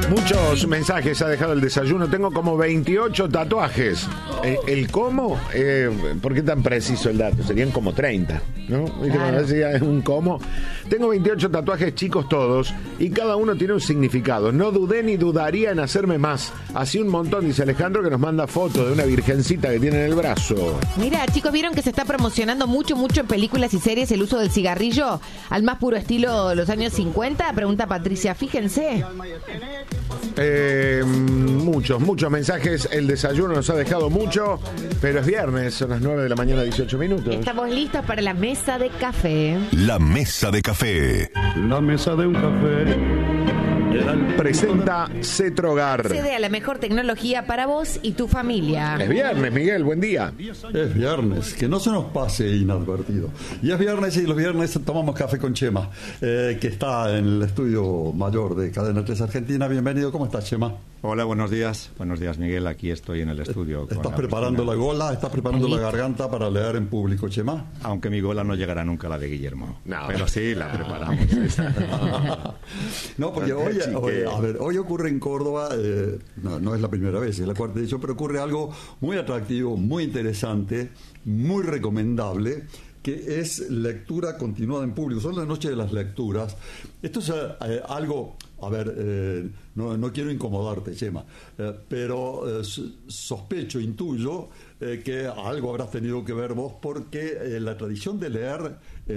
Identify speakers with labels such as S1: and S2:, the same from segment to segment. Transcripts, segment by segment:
S1: Muchos mensajes ha dejado el desayuno. Tengo como 28 tatuajes. ¿El cómo? ¿Por qué tan preciso el dato? Serían como 30, ¿no? ¿Viste cuando decía un cómo? Tengo 28 tatuajes chicos todos y cada uno tiene un significado. No dudé ni dudaría en hacerme más. Así un montón, dice Alejandro, que nos manda fotos de una virgencita que tiene en el brazo.
S2: Mira, chicos, ¿vieron que se está promocionando mucho en películas y series el uso del cigarrillo al más puro estilo de los años 50? Pregunta Patricia, fíjense.
S1: Muchos mensajes. El desayuno nos ha dejado mucho, pero es viernes, son las 9 de la mañana, 18 minutos.
S2: Estamos listos para la mesa de café.
S3: La mesa de café.
S4: La mesa de un café.
S1: Presenta Cetrogar.
S2: Accede a la mejor tecnología para vos y tu familia.
S1: Es viernes, Miguel, buen día.
S4: Es viernes, que no se nos pase inadvertido. Y es viernes y los viernes tomamos café con Chema, que está en el estudio mayor de Cadena 3 Argentina. Bienvenido, ¿cómo estás, Chema?
S5: Hola, buenos días. Buenos días, Miguel. Aquí estoy en el estudio.
S4: ¿Estás preparando la gola? ¿Estás preparando la garganta para leer en público, Chema?
S5: Aunque mi gola no llegará nunca a la de Guillermo.
S1: No.
S5: Pero sí, la preparamos.
S4: No, porque hoy ocurre en Córdoba, no es la primera vez, es la cuarta edición, pero ocurre algo muy atractivo, muy interesante, muy recomendable, que es lectura continuada en público. Son la noche de las lecturas. Esto es algo, no quiero incomodarte, Chema, pero sospecho, intuyo que algo habrás tenido que ver vos, porque la tradición de leer,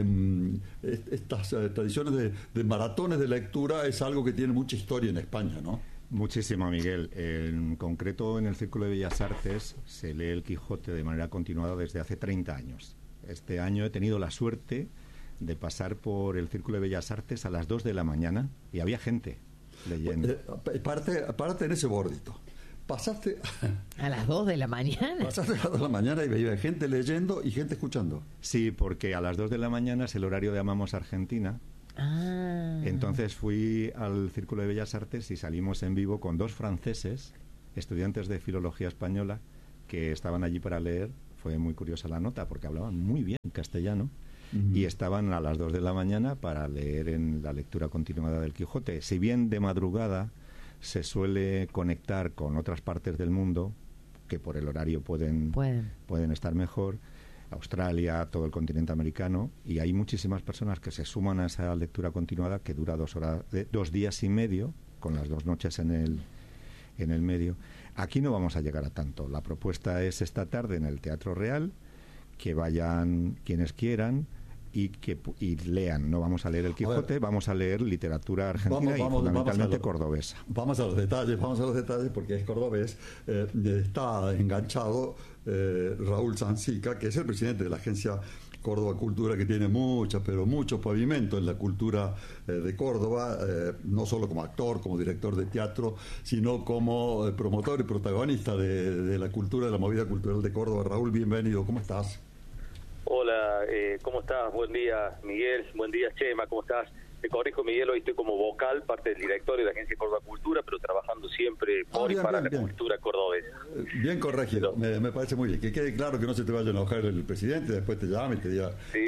S4: estas tradiciones de maratones de lectura, es algo que tiene mucha historia en España, ¿no?
S5: Muchísimo, Miguel. En concreto, en el Círculo de Bellas Artes se lee el Quijote de manera continuada desde hace 30 años. Este año he tenido la suerte de pasar por el Círculo de Bellas Artes a las 2 de la mañana y había gente leyendo.
S4: Párate en ese bordito. Pasaste
S2: a las 2 de la mañana.
S4: Pasaste a las 2 de la mañana y veía gente leyendo y gente escuchando.
S5: Sí, porque a las 2 de la mañana es el horario de Amamos Argentina. Entonces fui al Círculo de Bellas Artes y salimos en vivo con 2 franceses, estudiantes de Filología Española, que estaban allí para leer. Fue muy curiosa la nota porque hablaban muy bien castellano. Y estaban a las 2 de la mañana para leer en la lectura continuada del Quijote. Si bien de madrugada se suele conectar con otras partes del mundo, que por el horario pueden estar mejor, Australia, todo el continente americano, y hay muchísimas personas que se suman a esa lectura continuada que dura 2 días y medio, con las 2 noches en el medio. Aquí no vamos a llegar a tanto. La propuesta es esta tarde en el Teatro Real, que vayan quienes quieran y lean. No vamos a leer el Quijote, vamos a leer literatura argentina y fundamentalmente cordobesa.
S4: Vamos a los detalles porque es cordobés. Está enganchado Raúl Sancica, que es el presidente de la agencia Córdoba Cultura, que tiene mucho pavimento en la cultura de Córdoba, no solo como actor, como director de teatro, sino como promotor y protagonista de la cultura, de la movida cultural de Córdoba. Raúl, bienvenido, ¿cómo estás?
S6: Hola, ¿cómo estás? Buen día, Miguel. Buen día, Chema, ¿cómo estás? Te corrijo, Miguel, hoy estoy como vocal, parte del directorio de la Agencia Córdoba Cultura, pero trabajando siempre por y para la cultura cordobesa.
S4: Bien corregido, me parece muy bien. Que quede claro, que no se te vaya a enojar el presidente, después te llame y te diga...
S6: Sí,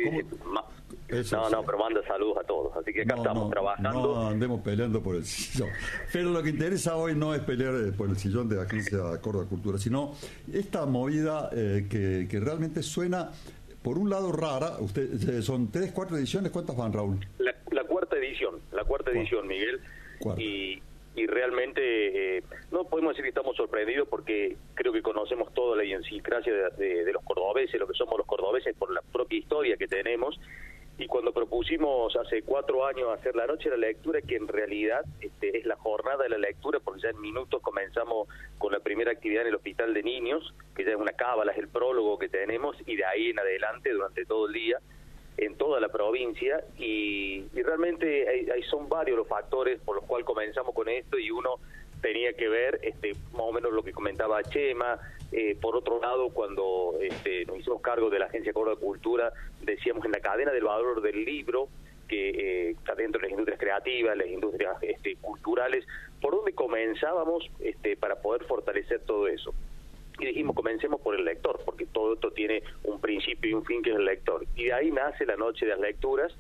S6: pero manda saludos a todos, así que acá estamos trabajando.
S4: No andemos peleando por el sillón. Pero lo que interesa hoy no es pelear por el sillón de la Agencia Córdoba Cultura, sino esta movida que realmente suena... Por un lado rara, son 3, 4 ediciones, ¿cuántas van, Raúl?
S6: La cuarta edición, Miguel, y realmente no podemos decir que estamos sorprendidos porque creo que conocemos toda la idiosincrasia de los cordobeses, lo que somos los cordobeses por la propia historia que tenemos. Y cuando propusimos hace 4 años hacer la noche de la lectura, que en realidad es la jornada de la lectura, porque ya en minutos comenzamos con la primera actividad en el Hospital de Niños, que ya es una cábala, es el prólogo que tenemos, y de ahí en adelante durante todo el día, en toda la provincia, y realmente son varios los factores por los cuales comenzamos con esto, y uno tenía que ver más o menos lo que comentaba Chema. Por otro lado, cuando nos hicimos cargo de la Agencia Córdoba de Cultura, decíamos en la cadena del valor del libro, que está dentro de las industrias creativas, las industrias culturales, por dónde comenzábamos para poder fortalecer todo eso. Y dijimos, comencemos por el lector, porque todo esto tiene un principio y un fin, que es el lector. Y de ahí nace la Noche de las Lecturas,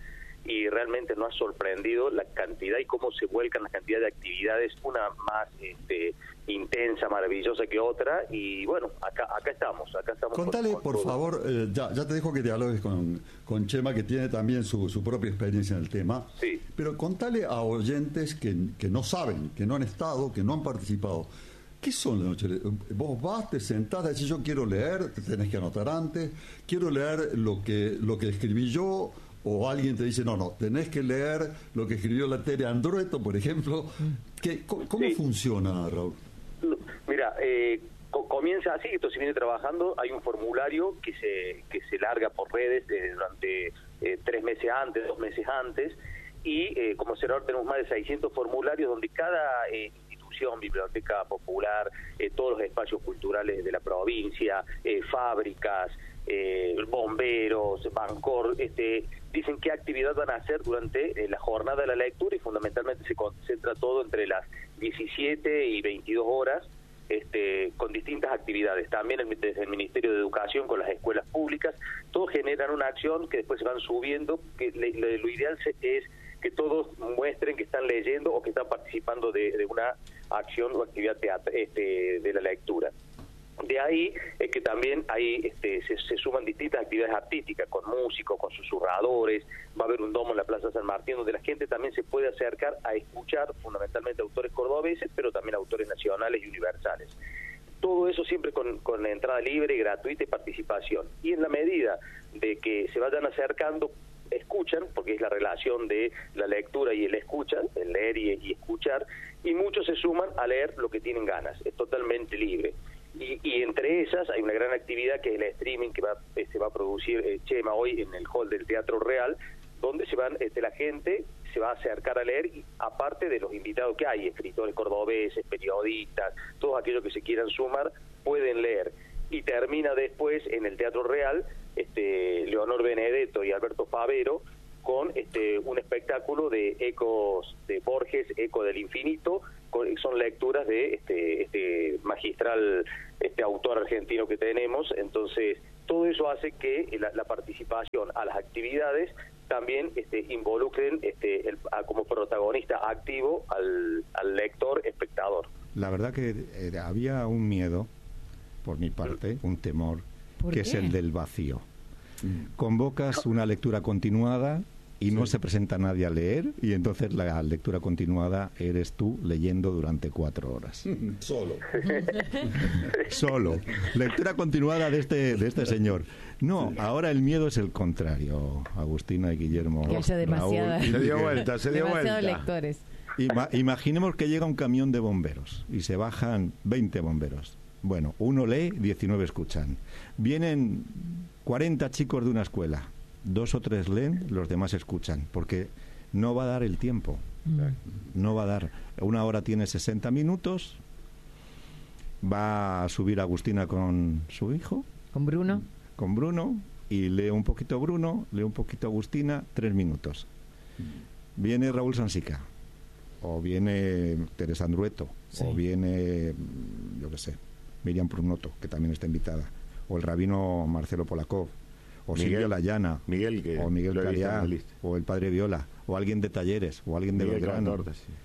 S6: y realmente nos ha sorprendido la cantidad y cómo se vuelcan la cantidad de actividades, una más intensa, maravillosa que otra, y bueno, acá estamos.
S4: Contale,
S6: con
S4: por
S6: todo.
S4: favor, ya te dejo que dialogues con Chema, que tiene también su propia experiencia en el tema,
S6: sí.
S4: Pero contale a oyentes que no saben, que no han estado, que no han participado, ¿qué son las noches? Vos vas, te sentás, decís yo quiero leer, te tenés que anotar antes, quiero leer lo que escribí yo, o alguien te dice, no, tenés que leer lo que escribió la Tere Andrueto, por ejemplo. ¿Cómo funciona, Raúl?
S6: Mira, comienza así, esto se viene trabajando, hay un formulario que se larga por redes durante 3 meses antes, 2 meses antes, y como observador tenemos más de 600 formularios donde cada institución, biblioteca popular, todos los espacios culturales de la provincia, fábricas, bomberos, Bancor, dicen qué actividad van a hacer durante la jornada de la lectura, y fundamentalmente se concentra todo entre las 17 y 22 horas, con distintas actividades. También desde el Ministerio de Educación con las escuelas públicas, todos generan una acción que después se van subiendo, que lo ideal es que todos muestren que están leyendo o que están participando de una acción o actividad de la lectura. De ahí es que también ahí se suman distintas actividades artísticas, con músicos, con susurradores, va a haber un domo en la Plaza San Martín donde la gente también se puede acercar a escuchar fundamentalmente autores cordobeses, pero también autores nacionales y universales. Todo eso siempre con entrada libre, gratuita y participación. Y en la medida de que se vayan acercando, escuchan, porque es la relación de la lectura y el escucha, el leer y escuchar, y muchos se suman a leer lo que tienen ganas, es totalmente libre. Y entre esas hay una gran actividad que es el streaming que se va a producir Chema hoy en el hall del Teatro Real, donde la gente se va a acercar a leer, y aparte de los invitados que hay, escritores cordobeses, periodistas, todos aquellos que se quieran sumar, pueden leer. Y termina después en el Teatro Real Leonor Benedetto y Alberto Favero con un espectáculo de ecos de Borges, Eco del Infinito, son lecturas de este magistral autor argentino que tenemos. Entonces todo eso hace que la participación a las actividades también involucren como protagonista activo al lector espectador.
S5: La verdad que había un miedo por mi parte, un temor, que es el del vacío. Convocas una lectura continuada y no se presenta nadie a leer, y entonces la lectura continuada eres tú leyendo durante 4 horas. Solo. Lectura continuada de este señor. No, ahora el miedo es el contrario, Agustina y Guillermo.
S2: Que haya demasiada.
S1: Se dio vuelta.
S2: Demasiados lectores.
S5: Imaginemos que llega un camión de bomberos y se bajan 20 bomberos. Bueno, uno lee, 19 escuchan. Vienen 40 chicos de una escuela. 2 o 3 leen, los demás escuchan, porque no va a dar el tiempo. No va a dar. 1 hora tiene 60 minutos. Va a subir Agustina con su hijo.
S2: ¿Con Bruno?
S5: Con Bruno, y lee un poquito Bruno, lee un poquito Agustina, 3 minutos. Viene Raúl Sansica, o viene Teresa Andrueto, o viene, yo qué sé, Miriam Prunoto, que también está invitada, o el rabino Marcelo Polakov, o Silvio Layana, o Miguel Cariá, o el padre Viola, o alguien de Talleres, o alguien de Belgrano.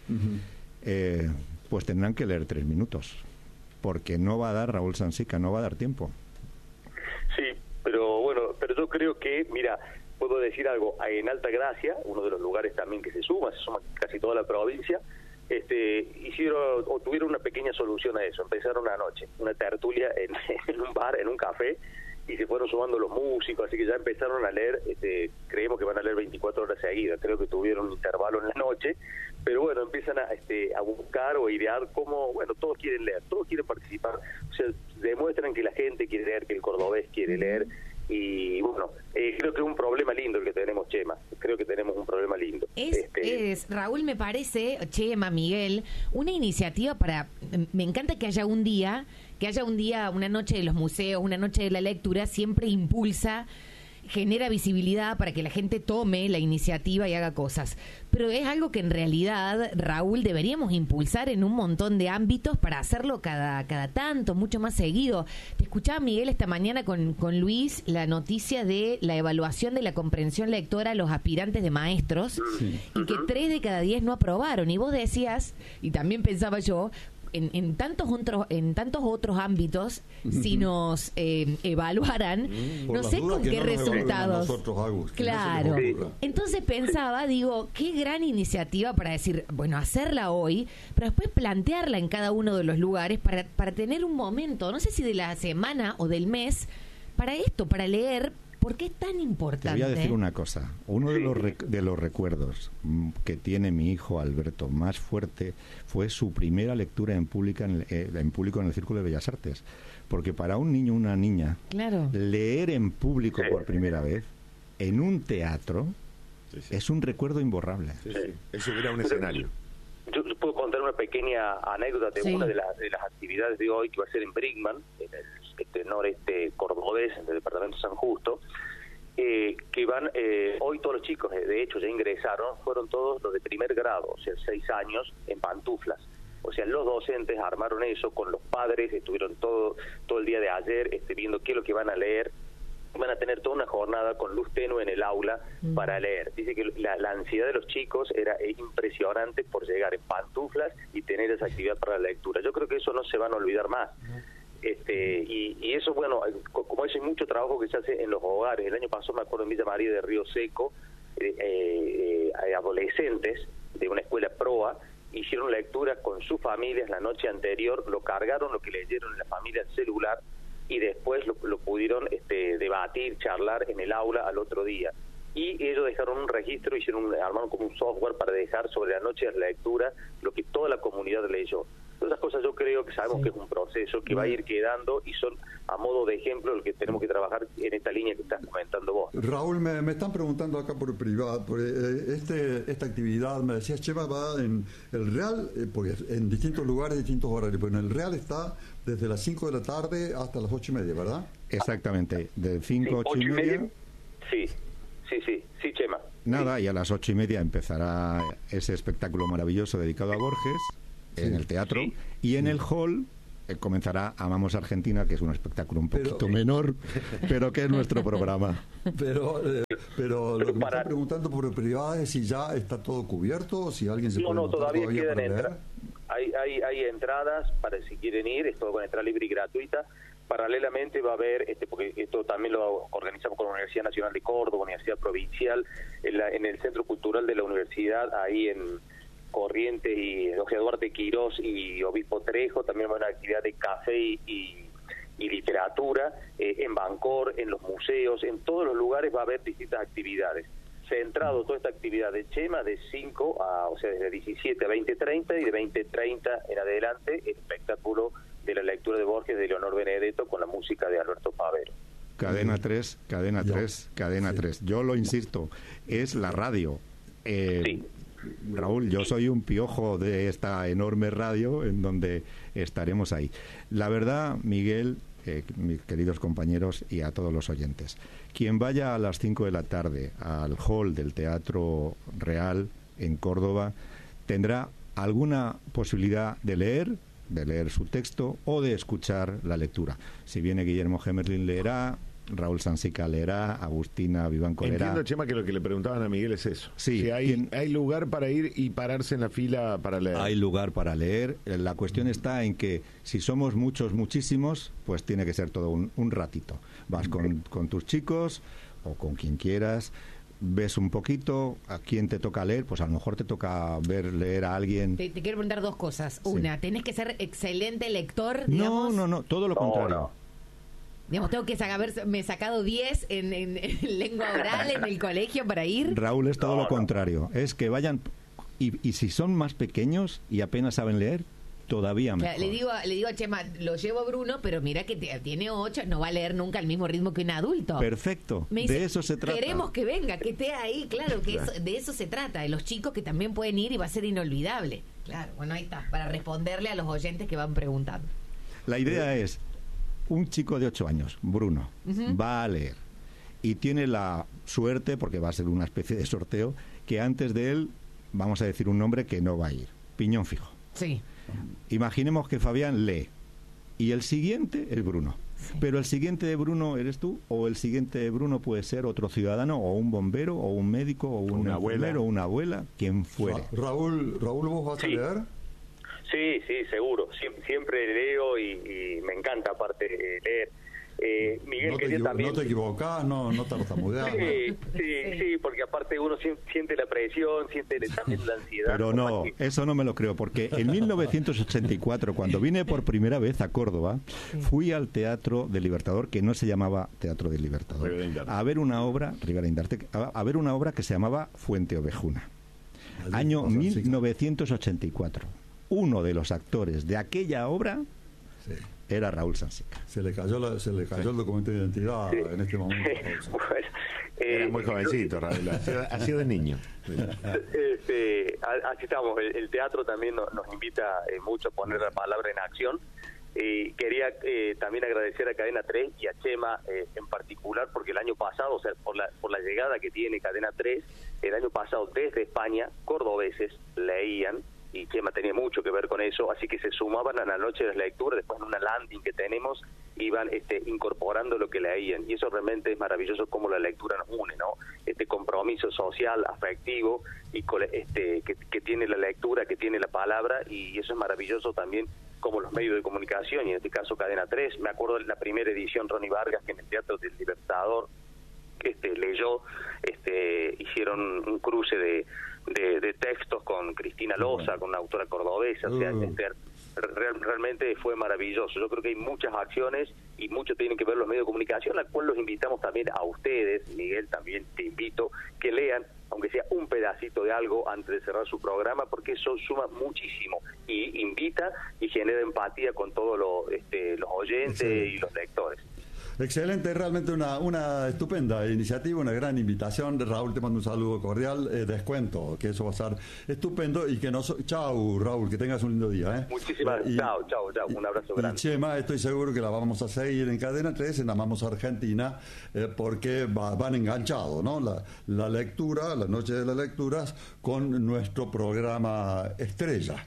S5: Pues tendrán que leer 3 minutos, porque no va a dar Raúl Sansica, no va a dar tiempo.
S6: Sí, pero yo creo que, mira, puedo decir algo, en Altagracia, uno de los lugares también que se suma casi toda la provincia, tuvieron una pequeña solución a eso. Empezaron anoche una tertulia en un bar, en un café, y se fueron sumando los músicos, así que ya empezaron a leer, creemos que van a leer 24 horas seguidas, creo que tuvieron un intervalo en la noche, pero bueno, empiezan a buscar o idear cómo, bueno, todos quieren leer, todos quieren participar, o sea, demuestran que la gente quiere leer, que el cordobés quiere leer, y bueno, creo que es un problema lindo el que tenemos, Chema, creo que tenemos un problema lindo.
S2: Raúl, me parece, Chema, Miguel, una iniciativa me encanta que haya un día, una noche de los museos, una noche de la lectura, siempre impulsa genera visibilidad para que la gente tome la iniciativa y haga cosas. Pero es algo que en realidad, Raúl, deberíamos impulsar en un montón de ámbitos para hacerlo cada tanto, mucho más seguido. Te escuchaba, Miguel, esta mañana con Luis la noticia de la evaluación de la comprensión lectora a los aspirantes de maestros, y que 3 de cada 10 no aprobaron. Y vos decías, y también pensaba yo, en tantos otros ámbitos, si nos evaluaran, no sé con qué resultados. Claro. Entonces pensaba, digo, qué gran iniciativa para decir, bueno, hacerla hoy, pero después plantearla en cada uno de los lugares para tener un momento, no sé si de la semana o del mes, para esto, para leer. ¿Por qué es tan importante?
S5: Te voy a decir una cosa. Uno de los recuerdos que tiene mi hijo Alberto más fuerte fue su primera lectura en público en el Círculo de Bellas Artes. Porque para un niño o una niña, leer en público por primera vez, en un teatro, es un recuerdo imborrable.
S1: Eso era un escenario.
S6: Yo puedo contar una pequeña anécdota de una de las actividades de hoy, que va a ser en Brinkman, en el noreste cordobés, en el departamento de San Justo, que van, hoy todos los chicos, de hecho ya ingresaron, fueron todos los de primer grado, o sea, 6 años, en pantuflas. O sea, los docentes armaron eso con los padres, estuvieron todo el día de ayer viendo qué es lo que van a leer. Van a tener toda una jornada con luz tenue en el aula para leer. Dice que la ansiedad de los chicos era impresionante por llegar en pantuflas y tener esa actividad para la lectura. Yo creo que eso no se van a olvidar más. Y eso, bueno, como eso hay mucho trabajo que se hace en los hogares. El año pasado, me acuerdo, en Villa María de Río Seco, adolescentes de una escuela PROA hicieron lecturas con sus familias la noche anterior, lo cargaron lo que leyeron en la familia en celular, y después lo pudieron debatir, charlar en el aula al otro día. Y ellos dejaron un registro, armaron como un software para dejar sobre la noche de la lectura lo que toda la comunidad leyó. Todas esas cosas yo creo que sabemos que es un proceso que va a ir quedando, y son a modo de ejemplo lo que tenemos que trabajar en esta línea que estás comentando vos.
S4: Raúl, me están preguntando acá por privado, por esta actividad, me decías, Chema, va en el Real, porque en distintos lugares, distintos horarios, pero en el Real está desde las 5 de la tarde hasta las 8:30, ¿verdad?
S5: Exactamente, de 5 a 8:30.
S6: Sí, Chema.
S5: Nada, y a las 8:30 empezará ese espectáculo maravilloso dedicado a Borges en el teatro, y en el hall comenzará Amamos Argentina, que es un espectáculo un poquito menor, pero que es nuestro programa.
S4: Pero lo que me están preguntando por privado es si ya está todo cubierto, o si alguien se puede
S6: No, todavía quedan entradas. Hay entradas para si quieren ir, es todo con entrada libre y gratuita. Paralelamente va a haber, porque esto también lo organizamos con la Universidad Nacional de Córdoba, Universidad Provincial, en el Centro Cultural de la Universidad, ahí en Corrientes y Jorge Duarte Quirós y Obispo Trejo, también va a haber una actividad de café y literatura, en Bancor, en los museos, en todos los lugares va a haber distintas actividades. Centrado toda esta actividad de Chema de 5 a, o sea, desde 17 a 20:30, y de 20:30 en adelante el espectáculo de la lectura de Borges de Leonor Benedetto con la música de Alberto Favero.
S5: Cadena 3, Cadena 3, Cadena 3. Yo lo insisto, es la radio.
S6: Sí.
S5: Raúl, yo soy un piojo de esta enorme radio en donde estaremos ahí. La verdad, Miguel, mis queridos compañeros y a todos los oyentes, quien vaya a las 5 de la tarde al hall del Teatro Real en Córdoba tendrá alguna posibilidad de leer su texto o de escuchar la lectura. Si viene Guillermo Gemerlin, leerá, Raúl Sansica leerá, Agustina Vivanco leerá.
S1: Entiendo, Chema, que lo que le preguntaban a Miguel es eso.
S5: Sí,
S1: si hay lugar para ir y pararse en la fila para leer.
S5: Hay lugar para leer. La cuestión está en que si somos muchísimos, pues tiene que ser todo un ratito. Vas con tus chicos o con quien quieras, ves un poquito, a quién te toca leer, pues a lo mejor te toca leer a alguien.
S2: Te quiero preguntar dos cosas. Una, ¿tenés que ser excelente lector, digamos?
S5: No, todo lo contrario.
S6: No.
S2: Digamos, tengo que me he sacado 10 en lengua oral en el colegio para ir.
S5: Raúl, es todo lo contrario. Es que vayan, y si son más pequeños y apenas saben leer, todavía mejor.
S2: Le digo a Chema, lo llevo a Bruno, pero mira que tiene 8, no va a leer nunca al mismo ritmo que un adulto.
S5: Perfecto,
S2: dice,
S5: de eso se trata.
S2: Queremos que venga, que esté ahí, claro, que de eso se trata, de los chicos que también pueden ir y va a ser inolvidable. Claro, bueno, ahí está, para responderle a los oyentes que van preguntando.
S5: La idea es, un chico de 8 años, Bruno, va a leer. y tiene la suerte, porque va a ser una especie de sorteo, que antes de él, vamos a decir un nombre que no va a ir, Piñón Fijo.
S2: Sí.
S5: Imaginemos que Fabián lee, y el siguiente es Bruno. Sí. Pero el siguiente de Bruno eres tú, o el siguiente de Bruno puede ser otro ciudadano, o un bombero, o un médico, o un enfermero, o una abuela, quien fuere.
S4: Raúl, ¿vos vas a leer?
S6: Sí, seguro. Siempre leo y me encanta, aparte, leer. Miguel,
S4: no te equivocás, no tartamudeás.
S6: Sí, porque aparte uno siente la presión, siente también la ansiedad.
S5: Pero no, eso no me lo creo, porque en 1984, cuando vine por primera vez a Córdoba, fui al Teatro del Libertador, que no se llamaba Teatro del Libertador, a ver una obra, a ver una obra que se llamaba Fuente Ovejuna. Año 1984. Uno de los actores de aquella obra era Raúl Sansica.
S4: Se le cayó el documento de identidad en este momento.
S6: Bueno,
S1: era muy jovencito, Raúl, ha sido de niño.
S6: Así estamos. El teatro también nos invita mucho a poner la palabra en acción. Quería también agradecer a Cadena 3 y a Chema en particular, porque el año pasado, o sea, por la llegada que tiene Cadena 3, el año pasado desde España, cordobeses leían, y Chema tenía mucho que ver con eso, así que se sumaban a la noche de las lecturas, después en una landing que tenemos, iban incorporando lo que leían, y eso realmente es maravilloso cómo la lectura nos une, ¿no? Este compromiso social, afectivo, y que tiene la lectura, que tiene la palabra, y eso es maravilloso también como los medios de comunicación, y en este caso Cadena 3. Me acuerdo de la primera edición, Ronnie Vargas, que en el Teatro del Libertador leyó, hicieron un cruce de textos con Cristina Loza, con una autora cordobesa, o sea, realmente fue maravilloso. Yo creo que hay muchas acciones y mucho tienen que ver los medios de comunicación, a la cual los invitamos también a ustedes. Miguel, también te invito que lean, aunque sea un pedacito de algo antes de cerrar su programa, porque eso suma muchísimo y invita y genera empatía con todos los oyentes y los lectores.
S4: Excelente, realmente una estupenda iniciativa, una gran invitación. Raúl, te mando un saludo cordial, descuento, que eso va a estar estupendo y que chau, Raúl, que tengas un lindo día.
S6: Muchísimas gracias, chau, un abrazo grande.
S4: Y Chema, estoy seguro que la vamos a seguir en Cadena 3, en Amamos Argentina, porque van enganchados, ¿no? La lectura, la noche de las lecturas, con nuestro programa estrella.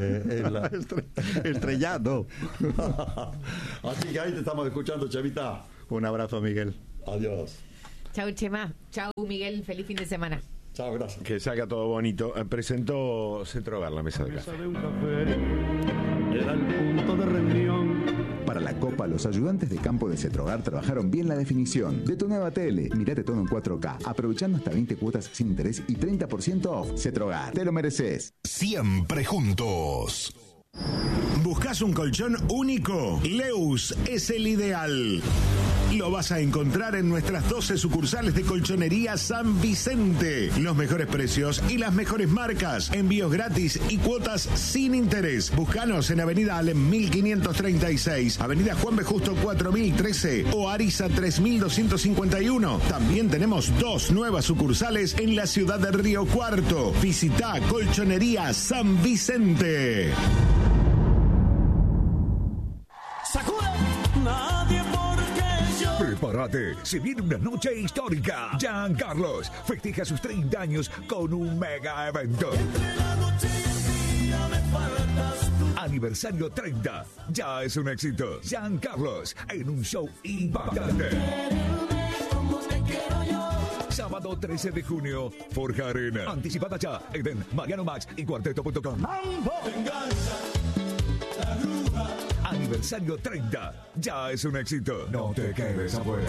S5: Estrellado.
S4: Así que ahí te estamos escuchando, Chevita.
S5: Un abrazo, Miguel.
S4: Adiós.
S2: Chau, Chema. Chau, Miguel. Feliz fin de semana.
S4: Chao, gracias.
S1: Que salga todo bonito. Presentó Cetrogar, la mesa de café.
S7: Era el punto de reunión.
S8: Para la Copa, los ayudantes de campo de Cetrogar trabajaron bien la definición. De tu nueva tele, mirate todo en 4K, aprovechando hasta 20 cuotas sin interés y 30% off. Cetrogar, te lo mereces.
S3: Siempre juntos.
S9: ¿Buscas un colchón único? Leus es el ideal. Lo vas a encontrar en nuestras 12 sucursales de Colchonería San Vicente. Los mejores precios y las mejores marcas. Envíos gratis y cuotas sin interés. Búscanos en Avenida Alem 1536, Avenida Juan B. Justo 4013 o Ariza 3251. También tenemos 2 nuevas sucursales en la ciudad de Río Cuarto. Visita Colchonería San Vicente.
S10: Prepárate, se viene una noche histórica. Giancarlos festeja sus 30 años con un mega evento. Aniversario 30. Ya es un éxito. Giancarlos en un show impactante. Sábado 13 de junio, Forja Arena. Anticipada ya en Mariano Max y Cuarteto.com. Aniversario 30. Ya es un éxito. No te quedes afuera.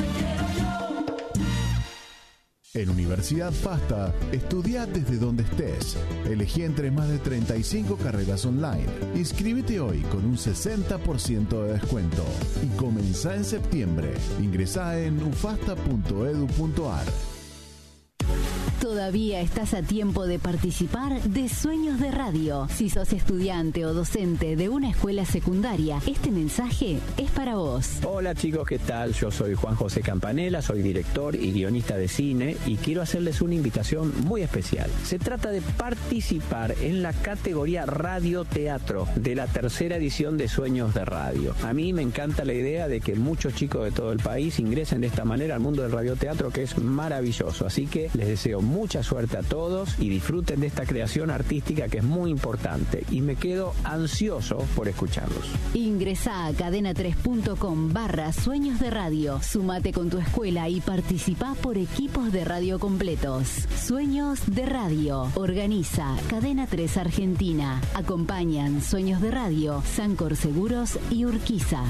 S11: En Universidad FASTA, estudia desde donde estés. Elegí entre más de 35 carreras online. Inscríbete hoy con un 60% de descuento. Y comenzá en septiembre. Ingresá en ufasta.edu.ar.
S12: Todavía estás a tiempo de participar de Sueños de Radio. Si sos estudiante o docente de una escuela secundaria, este mensaje es para vos.
S13: Hola chicos, ¿qué tal? Yo soy Juan José Campanella, soy director y guionista de cine y quiero hacerles una invitación muy especial. Se trata de participar en la categoría Radio-Teatro de la tercera edición de Sueños de Radio. A mí me encanta la idea de que muchos chicos de todo el país ingresen de esta manera al mundo del radioteatro, que es maravilloso. Así que les deseo mucha suerte a todos y disfruten de esta creación artística que es muy importante. Y me quedo ansioso por escucharlos.
S12: Ingresá a cadena3.com/Sueños de Radio. Sumate con tu escuela y participá por equipos de radio completos. Sueños de Radio. Organiza Cadena 3 Argentina. Acompañan Sueños de Radio, Sancor Seguros y Urquiza.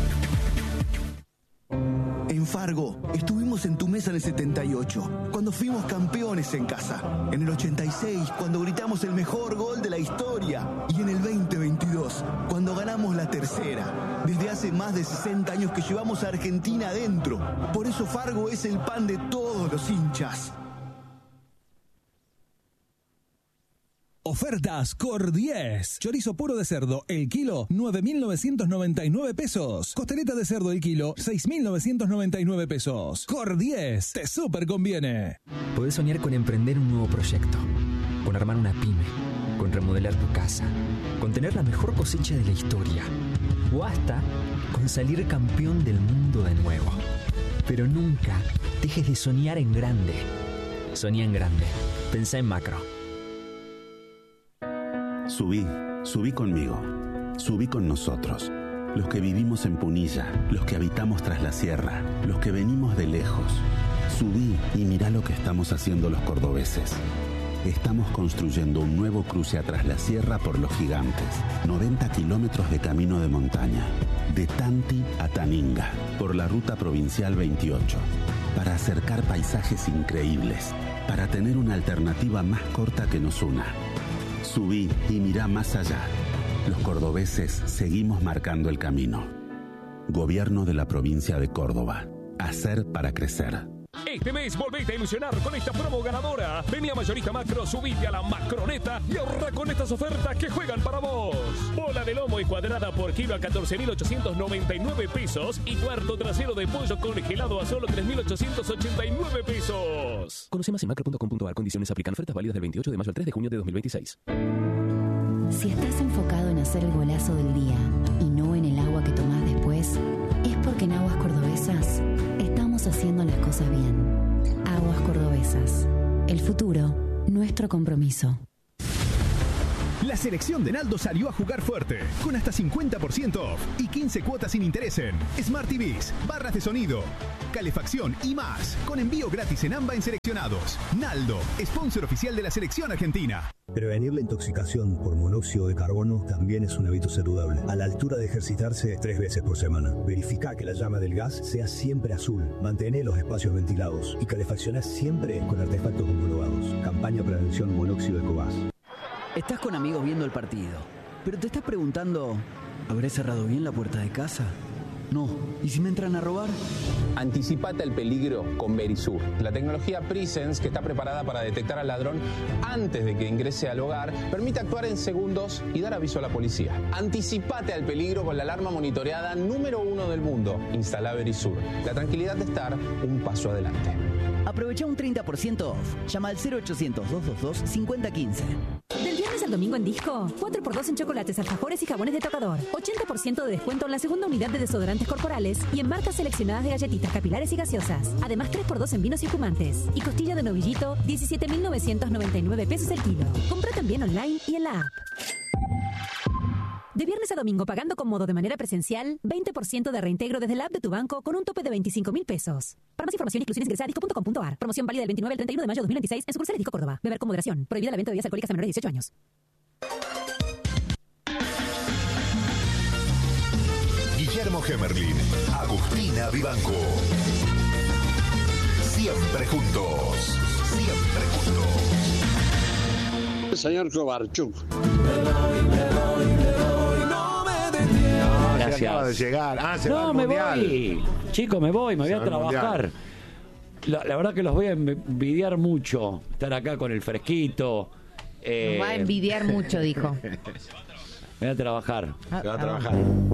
S14: En Fargo, estuvimos en tu mesa en el 78, cuando fuimos campeones en casa. En el 86, cuando gritamos el mejor gol de la historia. Y en el 2022, cuando ganamos la tercera. Desde hace más de 60 años que llevamos a Argentina adentro. Por eso Fargo es el pan de todos los hinchas.
S15: Ofertas Cor 10. Chorizo puro de cerdo, el kilo, 9.999 pesos. Costeleta de cerdo, el kilo, 6.999 pesos. Cor 10, te súper conviene.
S16: Podés soñar con emprender un nuevo proyecto, con armar una pyme, con remodelar tu casa, con tener la mejor cosecha de la historia, o hasta con salir campeón del mundo de nuevo. Pero nunca dejes de soñar en grande. Soñá en grande. Pensá en macro.
S17: Subí conmigo, subí con nosotros, los que vivimos en Punilla, los que habitamos tras la sierra, los que venimos de lejos. Subí y mirá lo que estamos haciendo los cordobeses. Estamos construyendo un nuevo cruce a Tras la Sierra por Los Gigantes, 90 kilómetros de camino de montaña, de Tanti a Taninga, por la ruta provincial 28, para acercar paisajes increíbles, para tener una alternativa más corta que nos una. Subí y mirá más allá. Los cordobeses seguimos marcando el camino. Gobierno de la provincia de Córdoba. Hacer para crecer.
S18: Este mes volvete a ilusionar con esta promo ganadora. Vení a Mayorista Macro, subite a la Macroneta y ahorra con estas ofertas que juegan para vos. Bola de lomo y cuadrada por kilo a 14.899 pesos y cuarto trasero de pollo congelado a solo 3.889 pesos.
S19: Conoce más en macro.com.ar. Condiciones aplican. Ofertas válidas del 28 de mayo al 3 de junio de 2026.
S12: Si estás enfocado en hacer el golazo del día y no en el agua que tomás después, es porque en Aguas Cordobesas estamos haciendo las cosas bien. Aguas Cordobesas. El futuro, nuestro compromiso.
S20: La selección de Naldo salió a jugar fuerte, con hasta 50% off y 15 cuotas sin interés en Smart TVs, barras de sonido, calefacción y más, con envío gratis en AMBA en seleccionados. Naldo, sponsor oficial de la selección argentina.
S21: Prevenir la intoxicación por monóxido de carbono también es un hábito saludable. A la altura de ejercitarse 3 veces por semana. Verifica que la llama del gas sea siempre azul. Mantener los espacios ventilados y calefaccionar siempre con artefactos homologados. Campaña Prevención Monóxido de Ecobas.
S22: Estás con amigos viendo el partido, pero te estás preguntando, ¿habré cerrado bien la puerta de casa? No. ¿Y si me entran a robar?
S23: Anticipate al peligro con Verisur. La tecnología Presence, que está preparada para detectar al ladrón antes de que ingrese al hogar, permite actuar en segundos y dar aviso a la policía. Anticipate al peligro con la alarma monitoreada número 1 del mundo. Instala Verisur. La tranquilidad de estar un paso adelante.
S22: Aprovecha un 30% off. Llama al 0800-222-5015.
S24: Del viernes al domingo en Disco, 4x2 en chocolates, alfajores y jabones de tocador. 80% de descuento en la segunda unidad de desodorantes corporales y en marcas seleccionadas de galletitas capilares y gaseosas. Además, 3x2 en vinos y espumantes. Y costilla de novillito, 17.999 pesos el kilo. Compra también online y en la app. De viernes a domingo, pagando con modo de manera presencial, 20% de reintegro desde la app de tu banco con un tope de 25.000 pesos. Para más información, inclusiones ingresa a disco.com.ar. Promoción válida del 29 al 31 de mayo de 2026 en sucursales Disco Córdoba. Beber con moderación. Prohibida la venta de bebidas alcohólicas a menores de 18 años.
S3: Guillermo Gemerlin, Agustina Vivanco. Siempre juntos. Siempre juntos.
S25: Señor Kovarchuk.
S1: Gracias. Acaba de llegar. Se va al
S26: me
S1: mundial.
S26: voy. Chicos, me voy a trabajar.
S2: La verdad que los voy a envidiar mucho. Estar acá con el fresquito.
S4: Nos va a envidiar mucho, dijo.
S2: Voy a trabajar.
S1: Se va a trabajar.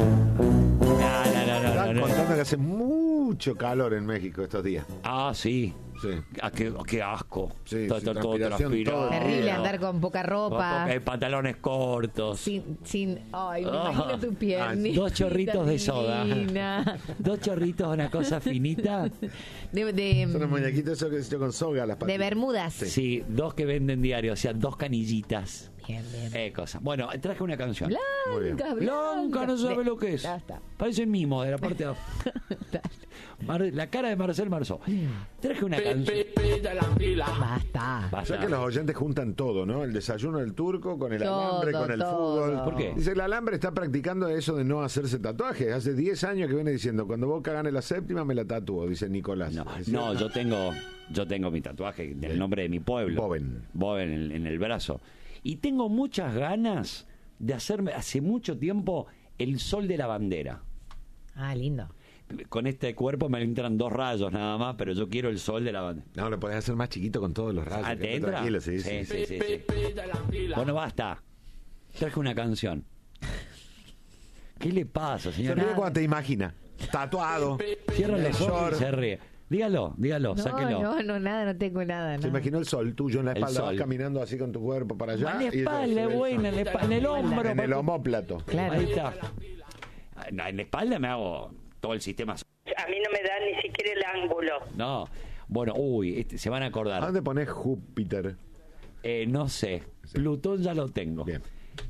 S2: No.
S1: Contando que hace mucho calor en México estos días.
S2: Ah, sí.
S1: Sí.
S2: Qué asco.
S1: Sí,
S2: todo transpirado.
S4: Terrible andar con poca ropa.
S2: Hay pantalones cortos.
S4: Ay, me imagino tu piernita.
S2: 2 chorritos de soda.
S4: divina.
S2: 2 chorritos, una cosa finita.
S1: Son los muñequitos esos que se con soga las patitas.
S4: De Bermudas.
S2: Sí, 2 que venden diario, o sea, 2 canillitas.
S4: Bien.
S2: Cosa. Bueno, traje una canción.
S4: Blanca,
S2: no sabe lo que es.
S4: Ya está.
S2: Parece el mimo de la parte de abajo. La cara de Marcel Marceau. Traje una canción.
S4: Basta.
S1: O sea que los oyentes juntan todo, ¿no? El desayuno del turco con el alambre, con el fútbol.
S2: ¿Por qué?
S1: Dice, el alambre está practicando eso de no hacerse tatuajes. Hace 10 años que viene diciendo, cuando Boca gane la séptima me la tatúo, dice Nicolás.
S2: No, yo tengo mi tatuaje del nombre de mi pueblo. Boven en el brazo. Y tengo muchas ganas de hacerme, hace mucho tiempo, el sol de la bandera.
S4: Ah, lindo.
S2: Con este cuerpo me entran 2 rayos nada más, pero yo quiero el sol de la bandera.
S1: No, lo podés hacer más chiquito con todos los rayos.
S2: Ah, ¿te entra?
S1: Tranquilo, sí.
S2: Bueno, basta. Traje una canción. ¿Qué le pasa, señor?
S1: Se ríe cuando te imagina. Tatuado.
S2: Cierra los ojos y se ríe. Dígalo, sáquelo.
S4: No, nada, no tengo nada.
S1: Se imaginó el sol tuyo en la espalda,
S2: sol.
S1: vas caminando así con tu cuerpo para allá.
S2: En la espalda, buena, en el hombro.
S1: En el omóplato.
S4: Claro.
S2: Ahí está. En la espalda me hago todo el sistema.
S5: A mí no me da ni siquiera el ángulo.
S2: No. Bueno, se van a acordar.
S1: ¿A dónde pones Júpiter?
S2: No sé. Sí. Plutón ya lo tengo.
S1: Bien.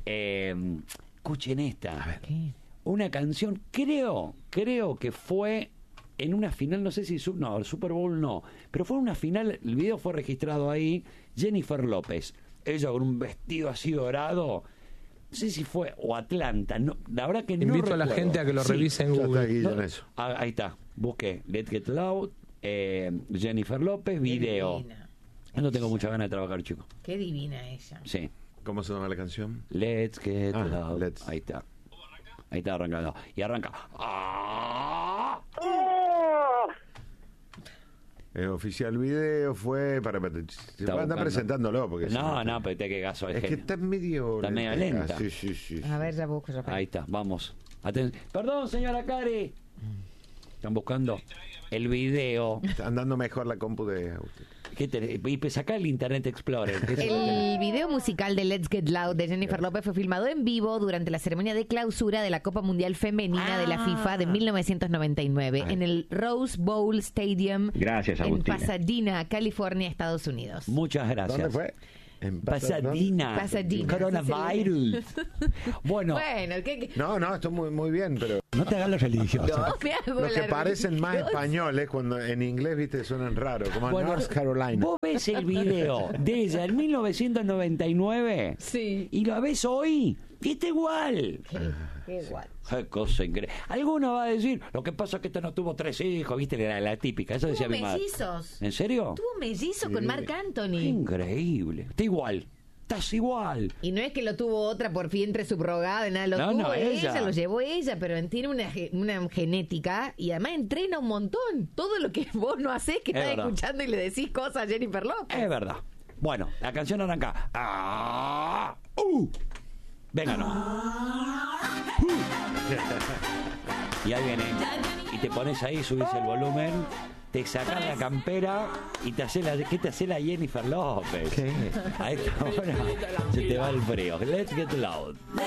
S2: Escuchen esta.
S1: A ver.
S2: Una canción, creo que fue en una final, no sé si el Super Bowl no, pero fue una final, el video fue registrado ahí, Jennifer López, ella con un vestido así dorado, no sé si fue o Atlanta, no, la verdad que
S6: Invito a la gente a que lo revise en Google.
S2: Ahí está, busqué Let's Get Loud, Jennifer López, video. Yo no tengo mucha ganas de trabajar, chico.
S4: Qué divina ella.
S2: Sí.
S1: ¿Cómo se llama la canción?
S2: Let's Get Loud.
S1: Ahí
S2: está. Ahí está arrancando. Y arranca.
S1: Oficial video fue para anda presentándolo porque
S2: no, pero te que gaso
S1: es que está medio
S2: lenta.
S1: Sí.
S4: A ver, ya busco.
S2: Ahí está, vamos. Perdón, señora Cari. Están buscando el video.
S1: Está andando mejor la compu de usted.
S2: Y saca el Internet Explorer.
S4: El video musical de Let's Get Loud de Jennifer López fue filmado en vivo durante la ceremonia de clausura de la Copa Mundial Femenina de la FIFA de 1999 en el Rose Bowl Stadium en Pasadena, California, Estados Unidos.
S2: Muchas gracias.
S1: ¿Dónde fue?
S2: En Pasadena. Coronavirus. Bueno.
S1: No, esto muy bien, pero
S2: no te hagas los religiosos.
S1: Los que parecen más españoles cuando en inglés, viste, suenan raros, como North Carolina.
S2: Vos ves el video de ella en 1999 y lo ves hoy y está igual.
S4: Qué igual.
S2: Qué cosa increíble. Alguno va a decir, lo que pasa es que esta no tuvo 3 hijos, viste, la típica. Eso decía mi madre.
S4: Mellizos.
S2: ¿En serio?
S4: Tuvo mellizo con Marc Anthony.
S2: Qué increíble. Está igual. Estás igual.
S4: Y no es que lo tuvo otra por vientre subrogado, nada, lo tuvo ella, lo llevó ella, pero tiene una genética y además entrena un montón. Todo lo que vos no hacés, que estás escuchando y le decís cosas a Jennifer López.
S2: Es verdad. Bueno, la canción arranca. Venga, y ahí viene. Y te pones ahí, subís el volumen, te sacás la campera y te hace ¿qué te hace la Jennifer López? A esta hora se te va el frío. Let's Get Loud.